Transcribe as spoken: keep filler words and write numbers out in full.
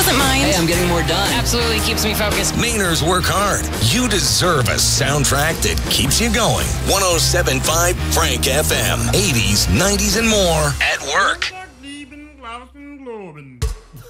doesn't mind. Hey, I'm getting more done. Absolutely keeps me focused. Mainers work hard. You deserve a soundtrack that keeps you going. one oh seven point five Frank F M. eighties, nineties, and more at work.